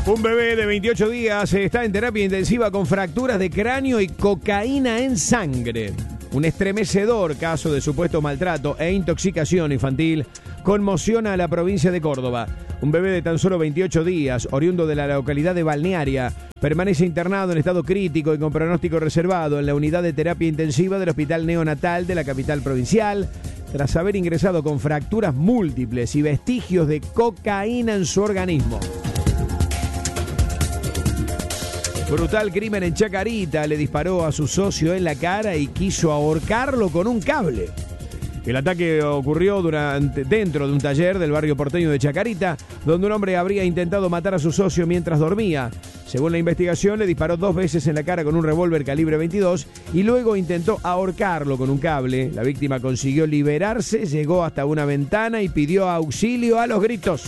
Un bebé de 28 días está en terapia intensiva con fracturas de cráneo y cocaína en sangre. Un estremecedor caso de supuesto maltrato e intoxicación infantil conmociona a la provincia de Córdoba. Un bebé de tan solo 28 días, oriundo de la localidad de Balnearia, permanece internado en estado crítico y con pronóstico reservado en la unidad de terapia intensiva del Hospital Neonatal de la capital provincial, tras haber ingresado con fracturas múltiples y vestigios de cocaína en su organismo. Brutal crimen en Chacarita, le disparó a su socio en la cara y quiso ahorcarlo con un cable. El ataque ocurrió dentro de un taller del barrio porteño de Chacarita, donde un hombre habría intentado matar a su socio mientras dormía. Según la investigación, le disparó 2 veces en la cara con un revólver calibre 22 y luego intentó ahorcarlo con un cable. La víctima consiguió liberarse, llegó hasta una ventana y pidió auxilio a los gritos.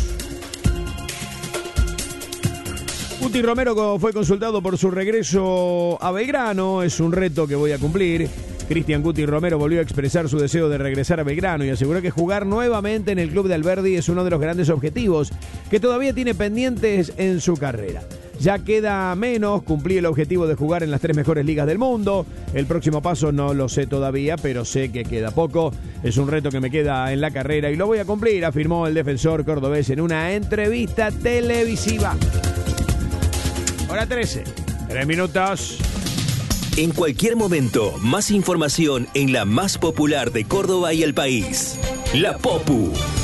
Guti Romero fue consultado por su regreso a Belgrano. Es un reto que voy a cumplir. Cristian Guti Romero volvió a expresar su deseo de regresar a Belgrano y aseguró que jugar nuevamente en el club de Alberdi es uno de los grandes objetivos que todavía tiene pendientes en su carrera. Ya queda menos, cumplí el objetivo de jugar en las 3 mejores ligas del mundo. El próximo paso no lo sé todavía, pero sé que queda poco. Es un reto que me queda en la carrera y lo voy a cumplir, afirmó el defensor cordobés en una entrevista televisiva. Hora 13, 3 minutos. En cualquier momento, más información en la más popular de Córdoba y el país. La Popu.